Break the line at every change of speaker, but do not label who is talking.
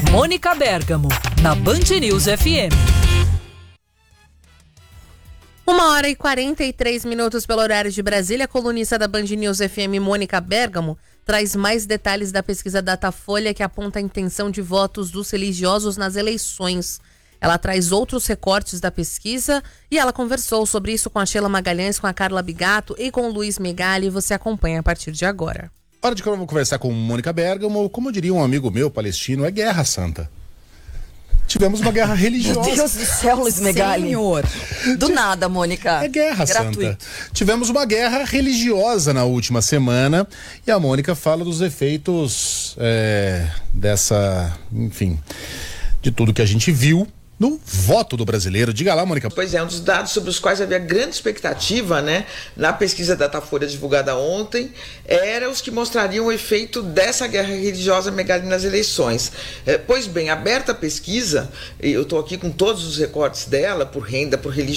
Mônica Bergamo, na Band News FM.
1h43 pelo horário de Brasília. A colunista da Band News FM, Mônica Bergamo, traz mais detalhes da pesquisa Datafolha que aponta a intenção de votos dos religiosos nas eleições. Ela traz outros recortes da pesquisa e ela conversou sobre isso com a Sheila Magalhães, com a Carla Bigato e com o Luiz Megali. Você acompanha a partir de agora.
Hora de conversar com Mônica Bergamo. Como diria um amigo meu palestino, é guerra santa. Tivemos uma guerra religiosa.
Meu Deus do céu, Luiz Megali. Senhor. Do nada, Mônica.
É guerra
gratuito.
Santa. Tivemos uma guerra religiosa na última semana e a Mônica fala dos efeitos de tudo que a gente viu no voto do brasileiro. Diga lá, Mônica.
Pois é, um dos dados sobre os quais havia grande expectativa, né, na pesquisa Datafolha divulgada ontem, era os que mostrariam o efeito dessa guerra religiosa Megali nas eleições. Pois bem, aberta a pesquisa, eu estou aqui com todos os recortes dela, por renda, por religião,